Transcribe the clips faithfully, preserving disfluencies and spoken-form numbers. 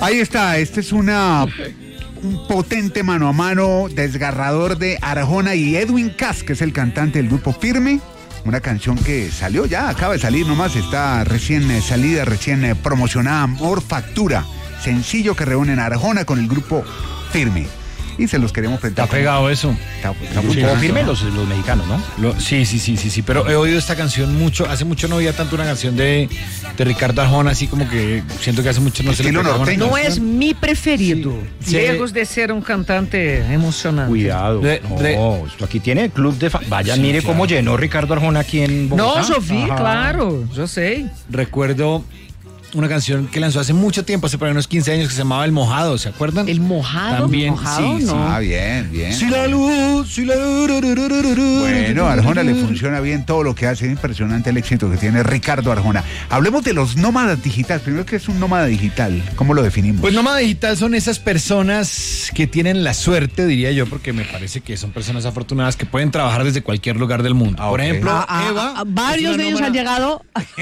Ahí está, este es una un potente mano a mano desgarrador de Arjona y Edwin Cass, que es el cantante del grupo Firme. Una canción que salió ya, acaba de salir nomás, está recién eh, salida, recién eh, promocionada, Amor Factura, sencillo que reúnen a Arjona con el grupo Firme. Y se los queremos presentar. Está pegado eso. Está, está Sí, muy Firme los, los mexicanos, ¿no? Lo, sí, sí, sí, sí, sí, pero he oído esta canción mucho, hace mucho no oía tanto una canción de, de Ricardo Arjona, así como que siento que hace mucho no se le Estilo pegaba una norteño. No canción. es mi preferido, Sí. lejos de ser un cantante emocionante. Cuidado. De- no, de- esto aquí tiene club de fans. Vaya, Sí, mire claro. cómo llenó Ricardo Arjona aquí en Bogotá. No, yo vi, Ajá. claro, yo sé. Recuerdo una canción que lanzó hace mucho tiempo, hace por ahí unos quince años, que se llamaba El Mojado, ¿se acuerdan? El mojado, También, mojado, sí, no. sí. Ah, bien, bien. Si la luz, si la Bueno, a Arjona le funciona bien todo lo que hace, es impresionante el éxito que tiene Ricardo Arjona. Hablemos de los nómadas digitales. Primero, ¿qué es un nómada digital? ¿Cómo lo definimos? Pues nómada digital son esas personas que tienen la suerte, diría yo, porque me parece que son personas afortunadas que pueden trabajar desde cualquier lugar del mundo. Ah, Por ok. ejemplo, Ah, ah, Eva. ah, varios es una de ellos nómada- han llegado.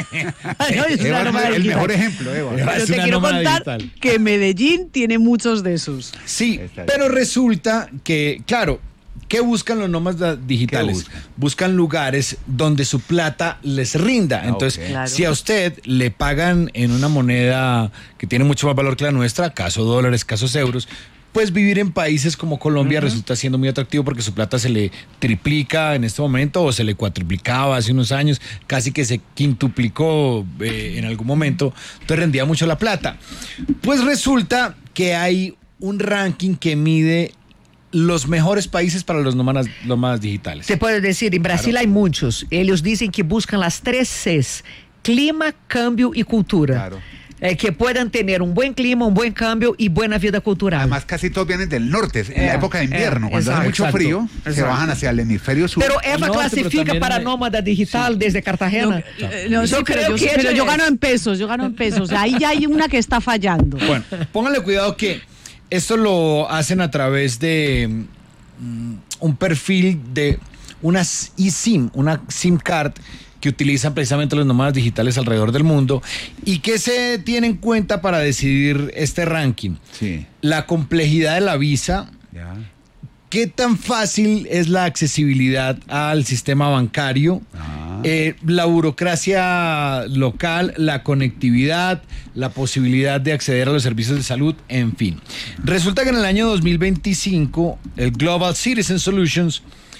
Varios de Eva la es nómada el digital. mejor ejemplo, Eva. Eva Pero es te una quiero nómada contar digital. que Medellín tiene muchos de esos. Sí, Está bien. pero resulta que, claro, ¿qué buscan los nómadas digitales? buscan? Buscan lugares donde su plata les rinda. Ah, Entonces, ok. Claro. si a usted le pagan en una moneda que tiene mucho más valor que la nuestra, caso dólares, casos euros, pues vivir en países como Colombia resulta siendo muy atractivo porque su plata se le triplica en este momento o se le cuatriplicaba hace unos años, casi que se quintuplicó eh, en algún momento, entonces rendía mucho la plata. Pues resulta que hay un ranking que mide los mejores países para los nómadas, nómadas digitales. Você pode dizer, em Brasil há muitos. Eles dizem que buscam as três Cs: clima, câmbio e cultura. Claro. Eh, que puedan tener un buen clima, un buen cambio y buena vida cultural. Además, casi todos vienen del norte, en Eh, la época de invierno, eh, cuando hace exacto, mucho exacto, frío, se exacto. bajan hacia el hemisferio sur. Pero Eva No, pero clasifica también para hay- nómada digital desde Cartagena. Eh, no, Yo sí, pero creo yo, que pero ella yo es. gano en pesos, yo gano en pesos. Ahí ya hay una que está fallando. Bueno, pónganle cuidado que esto lo hacen a través de mm, un perfil de una eSIM, una SIM card que utilizan precisamente los nómadas digitales alrededor del mundo. ¿Y qué se tiene en cuenta para decidir este ranking? Sí. La complejidad de la visa. Ya. ¿Qué tan fácil es la accesibilidad al sistema bancario? Ah. Eh, la burocracia local, la conectividad, la posibilidad de acceder a los servicios de salud, en fin. Resulta que en el año dos mil veinticinco, el Global Citizen Solutions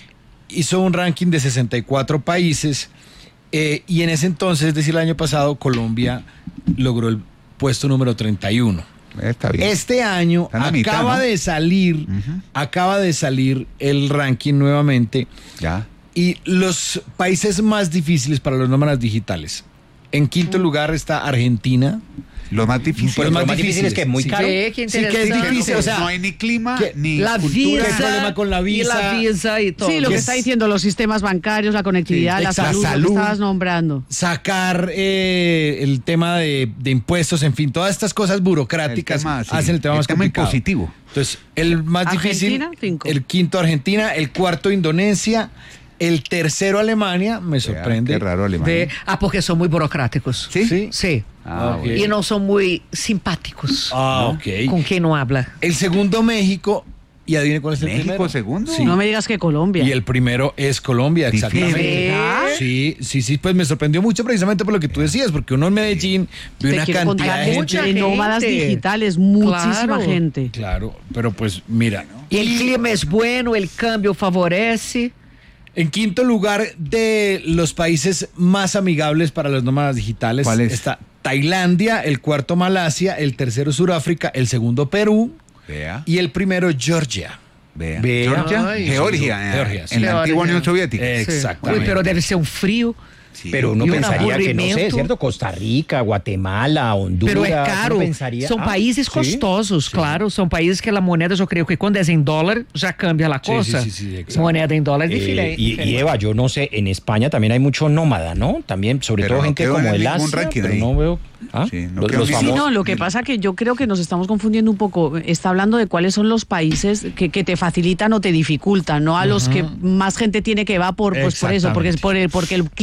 hizo un ranking de sesenta y cuatro países eh, y en ese entonces, es decir, el año pasado, Colombia logró el puesto número treinta y uno. Está bien. Este año Está en la mitad, acaba ¿no? de salir, Ujú. acaba de salir el ranking nuevamente Ya. y los países más difíciles para los nómadas digitales. En quinto lugar está Argentina. Lo más difícil. Pues Lo más más difícil es que muy sí. caro. Sí, qué Sí, que es interesante. difícil, o sea, no hay ni clima, que ni La cultura. visa, hay problema con la y visa. la visa y todo. Sí, lo que Yes. está diciendo, los sistemas bancarios, la conectividad, Sí, la exacto. salud, La lo que salud. estabas nombrando. Sacar eh, el tema de, de impuestos, en fin, todas estas cosas burocráticas El tema, sí, hacen el tema el más tema complicado. impositivo. Entonces, el más Argentina, difícil, cinco. el quinto Argentina, el cuarto Indonesia, el tercero Alemania, me sorprende. Qué raro Alemania. De- ah, porque son muy burocráticos. ¿Sí? Sí. Sí. Ah, Ok. bueno. Y no son muy simpáticos. Ah, ¿no? ok. Con quien no habla. El segundo México, y adivine cuál es el México primero. segundo. Sí. No me digas que Colombia. Y el primero es Colombia, ¿De exactamente. verdad? Sí, sí, sí, pues me sorprendió mucho precisamente por lo que tú decías, porque uno en Medellín ve Te una quiero cantidad contar de mucha gente. de nómadas gente. digitales, muchísima Claro. gente. Claro, pero pues mira, Y el clima es bueno, el cambio favorece. en quinto lugar de los países más amigables para los nómadas digitales ¿Cuál es? está Tailandia, el cuarto Malasia, el tercero Sudáfrica, el segundo Perú Vea. y el primero Georgia. Vea. Vea. Georgia, Ay, Georgia, sí, eh, Georgia, sí. en la Georgia. antigua Unión Soviética. Eh, Exactamente. Uy, pero debe ser un frío. Sí. Pero uno Y un pensaría que, no sé, aburrimiento. ¿cierto? Costa Rica, Guatemala, Honduras. Pero es uno caro. pensaría- Son Ah, países sí, costosos, sí. claro. Son países que la moneda, yo creo que cuando es en dólar, ya cambia la Sí, cosa. sí, sí, sí, exacto. Moneda en dólar es Eh, diferente. y, y Eva, yo no sé, en España también hay mucho nómada, ¿no? También, sobre Pero todo no gente quedó como en el ningún Asia, ranking pero ahí. no veo. ¿Ah? Sí, no los, quedó los ni- Sí, famosos. no, lo que pasa que yo creo que nos estamos confundiendo un poco. Está hablando de cuáles son los países que, que te facilitan o te dificultan, no a los que más gente tiene que va por, pues por eso, porque, es por el, porque el clima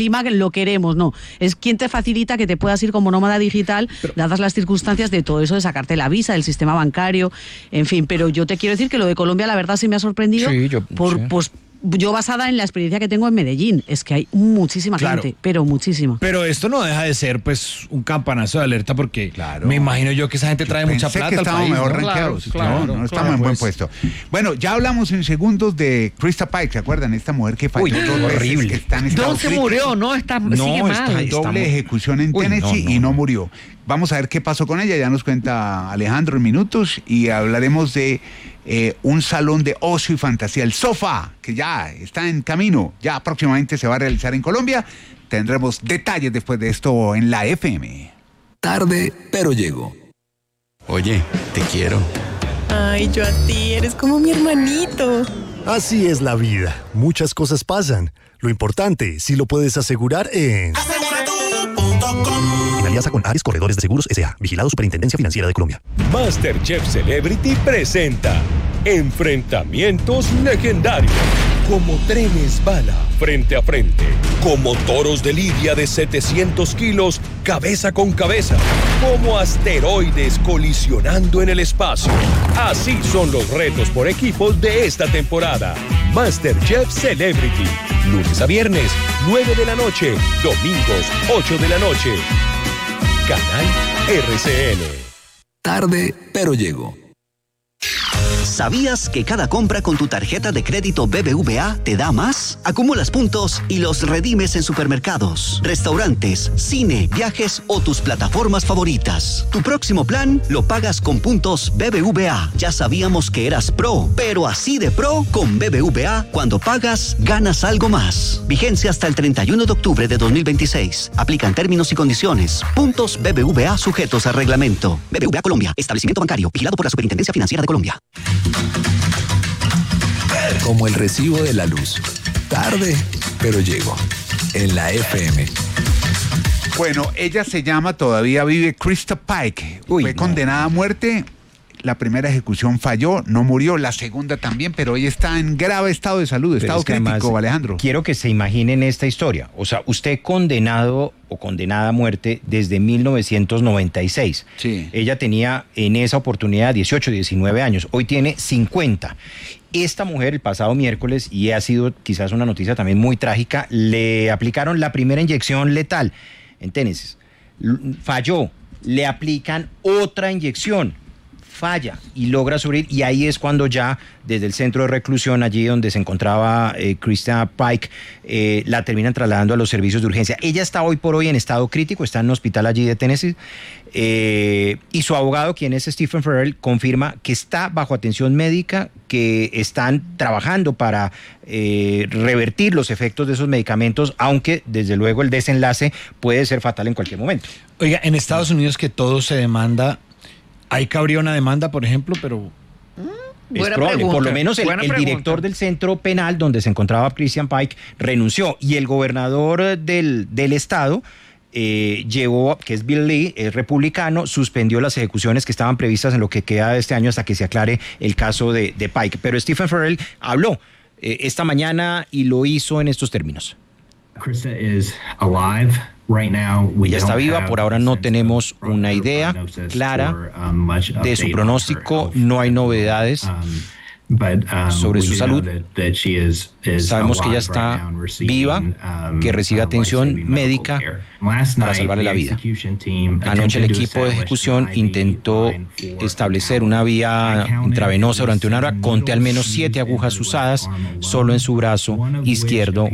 lo queremos, no. Es quien te facilita que te puedas ir como nómada digital, pero, dadas las circunstancias de todo eso, de sacarte la visa, del sistema bancario, en fin. Pero yo te quiero decir que lo de Colombia, la verdad, sí me ha sorprendido. Sí, yo, por, sí. pues, yo basada en la experiencia que tengo en Medellín, es que hay muchísima Claro. gente, pero muchísima. Pero esto no deja de ser pues un campanazo de alerta porque Claro. me imagino yo que esa gente trae mucha Pensé plata que al estábamos país, mejor ¿no? rankeados. Claro, no, claro, no estamos claro, en buen pues. puesto. Bueno, ya hablamos en segundos de Krista Pike, ¿se acuerdan? Esta mujer que falló Uy, dos veces, horrible. que está en estado ¿Dónde se crítico. murió? No, está, No, sigue está- mal. está- Doble muy- ejecución en Uy, Tennessee no, y no. no murió. Vamos a ver qué pasó con ella, ya nos cuenta Alejandro en minutos y hablaremos de eh, un salón de ocio y fantasía, el Sofá, que ya está en camino, ya próximamente se va a realizar en Colombia. Tendremos detalles después de esto en la F M. Tarde, pero llego. Oye, te quiero. Ay, yo a ti, eres como mi hermanito. Así es la vida. Muchas cosas pasan. Lo importante, si lo puedes asegurar en... En alianza con Ares Corredores de Seguros S A Vigilado Superintendencia Financiera de Colombia. MasterChef Celebrity presenta Enfrentamientos Legendarios. Como trenes bala frente a frente. Como toros de lidia de setecientos kilos cabeza con cabeza. Como asteroides colisionando en el espacio. Así son los retos por equipos de esta temporada. MasterChef Celebrity. Lunes a viernes, nueve de la noche. Domingos, ocho de la noche. Canal R C N. Tarde, pero llego. ¿Sabías que cada compra con tu tarjeta de crédito B B V A te da más? Acumulas puntos y los redimes en supermercados, restaurantes, cine, viajes o tus plataformas favoritas. Tu próximo plan lo pagas con puntos B B V A. Ya sabíamos que eras pro, pero así de pro con B B V A, cuando pagas, ganas algo más. Vigencia hasta el treinta y uno de octubre de dos mil veintiséis. Aplican términos y condiciones. Puntos B B V A sujetos a reglamento. B B V A Colombia, establecimiento bancario, vigilado por la Superintendencia Financiera de Colombia. Como el recibo de la luz. Tarde, pero llego. En la F M. Bueno, ella se llama, todavía vive, Krista Pike. Uy, Fue no. condenada a muerte. La primera ejecución falló, no murió. La segunda también, pero hoy está en grave estado de salud, Pero estado es que crítico, además, Alejandro. Quiero que se imaginen esta historia. O sea, usted condenado o condenada a muerte desde mil novecientos noventa y seis. Sí. Ella tenía en esa oportunidad dieciocho, diecinueve años. Hoy tiene cincuenta. Esta mujer el pasado miércoles, y ha sido quizás una noticia también muy trágica, le aplicaron la primera inyección letal en Tennessee. L- Falló. Le aplican otra inyección. Falla y logra subir, y ahí es cuando ya desde el centro de reclusión, allí donde se encontraba eh, Krista Pike, eh, la terminan trasladando a los servicios de urgencia. Ella está hoy por hoy en estado crítico, está en un hospital allí de Tennessee, eh, y su abogado, quien es Stephen Farrell, confirma que está bajo atención médica, que están trabajando para eh, revertir los efectos de esos medicamentos, aunque desde luego el desenlace puede ser fatal en cualquier momento. Oiga, en Estados Unidos que todo se demanda, ahí cabría una demanda, por ejemplo, pero Es Buena probable. pregunta, Por lo menos el, buena el pregunta. director del centro penal donde se encontraba Christian Pike renunció, y el gobernador del, del estado eh, llevó, que es Bill Lee, es republicano, suspendió las ejecuciones que estaban previstas en lo que queda de este año hasta que se aclare el caso de, de Pike. Pero Stephen Farrell habló eh, esta mañana y lo hizo en estos términos. Krista is alive. Right now, we Ella está don't viva, have por ahora no tenemos una idea clara de su pronóstico, no hay novedades sobre su salud. Sabemos que ella está viva, que recibe atención médica para salvarle la vida. Anoche el equipo de ejecución intentó establecer una vía intravenosa durante una hora. Conté al menos siete agujas usadas solo en su brazo izquierdo,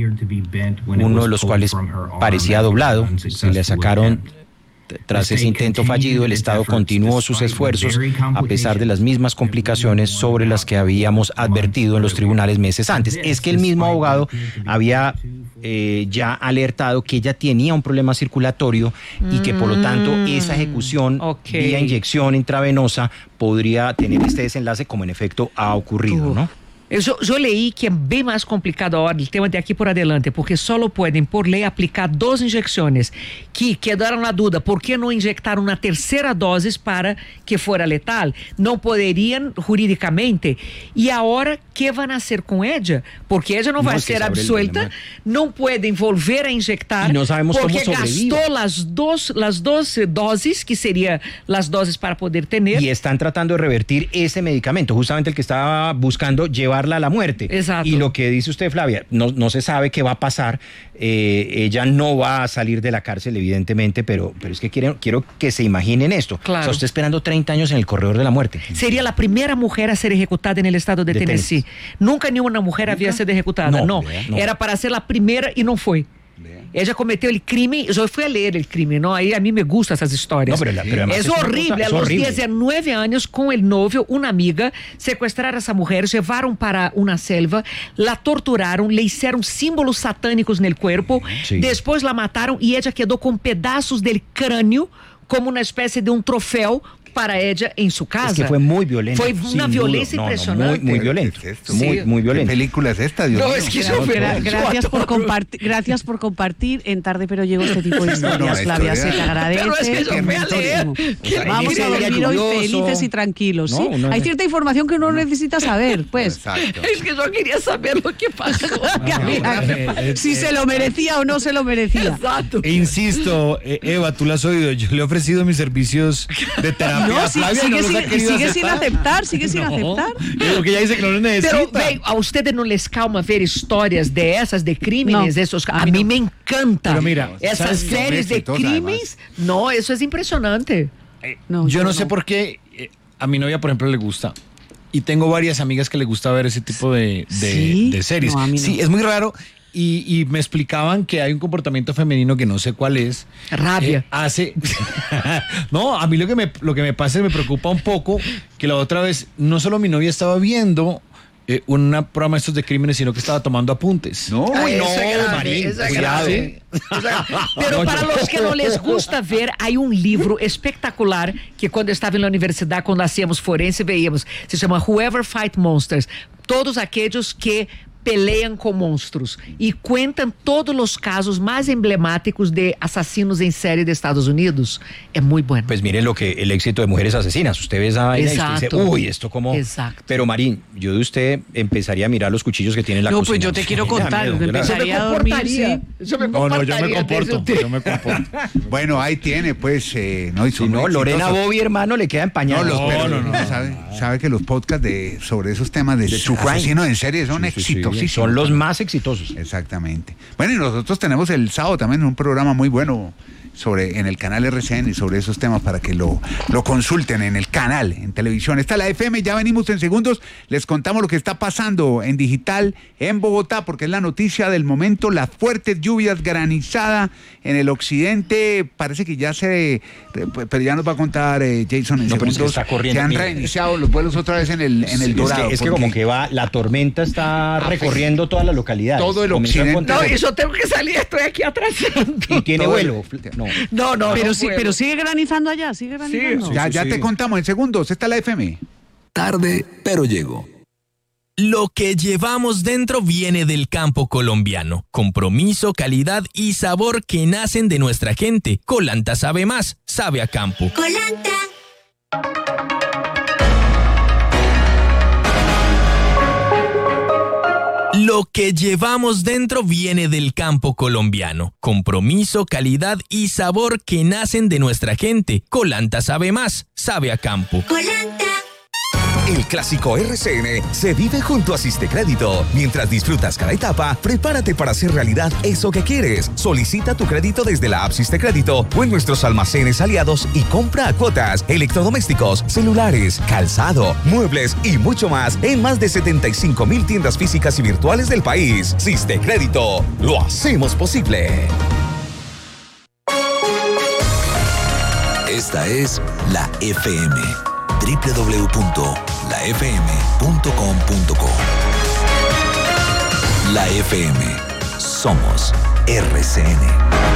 uno de los cuales parecía doblado. Se le sacaron. Tras ese intento fallido, el Estado continuó sus esfuerzos a pesar de las mismas complicaciones sobre las que habíamos advertido en los tribunales meses antes. Es que el mismo abogado había eh, ya alertado que ella tenía un problema circulatorio y que por lo tanto esa ejecución Okay. vía inyección intravenosa podría tener este desenlace, como en efecto ha ocurrido, ¿no? Eu, eu leí que é bem mais complicado ahora el tema de aquí por adelante, porque solo pueden por ley aplicar dos inyecciones que quedaron na duda, ¿por qué no inyectar una tercera dosis para que fuera letal? No poderiam juridicamente. E agora, ¿qué van a hacer con ella? Porque ella no, no va a ser absuelta, no pueden volver a inyectar, y no sabemos porque cómo sobrevive. gastó las dos, las dos dosis, que serían las dosis para poder tener. Y están tratando de revertir ese medicamento, justamente el que estaba buscando llevarla a la muerte. Exacto. Y lo que dice usted, Flavia, no, no se sabe qué va a pasar. Eh, ella no va a salir de la cárcel, evidentemente, pero, pero es que quiero, quiero que se imaginen esto. Claro. O sea, usted esperando treinta años en el corredor de la muerte. Sería la primera mujer a ser ejecutada en el estado de, de Tennessee. Tennessee. Nunca ninguna mujer ¿Nunca? había sido ejecutada. No, no. Vea, no. Era para ser la primera y no fue. Ella cometió el crimen, yo fui a leer el crimen, ¿no? Ahí a mí me gustan esas historias. No, pero la, pero es, es horrible, cosa, a es los horrible. diecinueve años con el novio, una amiga, secuestraron a esa mujer, llevaron para una selva, la torturaron, le hicieron símbolos satánicos en el cuerpo, sí. después la mataron y ella quedó con pedazos del cráneo como una especie de un trofeo para ella en su casa. Es que fue muy violento. Fue una violencia no, impresionante. No, muy, muy violento. ¿Qué es esto? Muy, Sí. muy violento. ¿Qué película es esta, Dios No, mío? es que Gra- yo me- gra- gracias, yo por adoro. compartir, gracias por compartir en Tarde Pero Llego este tipo de historias, No, no, Flavia, esto se ya- te agradece. Pero es que yo fui a leer. Muchísimo. Qué Vamos a día dormir hoy lluvioso. felices y tranquilos, ¿sí? No, uno- Hay cierta información que uno necesita saber, pues. Exacto. Es que yo quería saber lo que pasó. Si se lo merecía o no se lo merecía. Exacto. E insisto, eh, Eva, tú la has oído, yo le he ofrecido mis servicios de terapia No, a sí, Flavia y sigue, no los ha sin, querido sigue sin aceptar, sigue sin No, aceptar. Digo que ella dice que no lo necesita. Pero, bem, a ustedes no les calma ver historias de esas, de crímenes, No, esos, a, a mí mí no. me encanta. Pero mira, esas ¿sabes qué? series de Exitosa, crímenes, no, eso es impresionante. No, yo yo no sé no. por qué eh, a mi novia, por ejemplo, le gusta. Y tengo varias amigas que le gusta ver ese tipo de, de, ¿Sí? de series. No, a mí no. Sí, es muy raro. Y, y me explicaban que hay un comportamiento femenino que no sé cuál es. Rabia. Eh, hace. No, a mí lo que me lo que me pasa es me preocupa un poco que la otra vez no solo mi novia estaba viendo eh, un programa de estos de crímenes, sino que estaba tomando apuntes. No, Ay, no, eso es grave, Marín, eso es cuidado. grave. Pero para los que no les gusta ver, hay un libro espectacular que cuando estaba en la universidad, cuando hacíamos forense, veíamos. Se llama Whoever Fight Monsters. Todos aquellos que pelean con monstruos y cuentan todos los casos más emblemáticos de asesinos en serie de Estados Unidos. Es muy bueno. Pues mire lo que el éxito de Mujeres Asesinas. Usted ve esa vaina y usted dice, Exacto. uy, esto como. Exacto. Pero Marín, yo de usted empezaría a mirar los cuchillos que tiene en la No, cocina. pues yo te quiero Me da contar, miedo, me yo la- empecé- Yo me Empezaría a dormir, comportaría. sí. Yo me No, no, yo me comportaría, comporto. desde Yo me comporto. Bueno, ahí tiene, pues, eh, no, y Si son no, muy Lorena exitosos. Bobby, hermano, le queda No, empañado. los, No, pero no, no, no. Sabe, sabe que los podcasts de, sobre esos temas de, De true crime. asesinos en serie son Sí, sí, sí, exitosísimos. son los más exitosos. Exactamente. Bueno, y nosotros tenemos el sábado también un programa muy bueno sobre en el canal R C N sobre esos temas para que lo, lo consulten en el canal, en televisión. Está la F M, ya venimos en segundos, les contamos lo que está pasando en digital en Bogotá, porque es la noticia del momento, las fuertes lluvias, granizada en el occidente, parece que ya se, pero ya nos va a contar eh, Jason en No, pero es que segundos, está corriendo, que han mire. reiniciado los vuelos otra vez en el, en el Sí, Dorado. Es que, es que porque como que va, la tormenta está recorriendo toda la localidad. Todo el Comenzó en occidente. No, Pontevedra. y yo tengo que salir, estoy aquí atrasando. Y tiene todo vuelo. No. No, no, Pero, no sí, puedo. pero sigue granizando allá, sigue granizando. ya, sí, ya sí. te contamos en segundos, está la F M. Tarde, pero llego. Lo que llevamos dentro viene del campo colombiano. Compromiso, calidad y sabor que nacen de nuestra gente. Colanta sabe más, sabe a campo. Colanta. Lo que llevamos dentro viene del campo colombiano. Compromiso, calidad y sabor que nacen de nuestra gente. Colanta sabe más, sabe a campo. Colanta. El clásico R C N se vive junto a Sistecrédito. Mientras disfrutas cada etapa, prepárate para hacer realidad eso que quieres. Solicita tu crédito desde la app Sistecrédito o en nuestros almacenes aliados y compra a cuotas, electrodomésticos, celulares, calzado, muebles y mucho más en más de setenta y cinco mil tiendas físicas y virtuales del país. Sistecrédito, lo hacemos posible. Esta es la F M. doble u doble u doble u punto la f m punto com punto co. La F M. Somos R C N.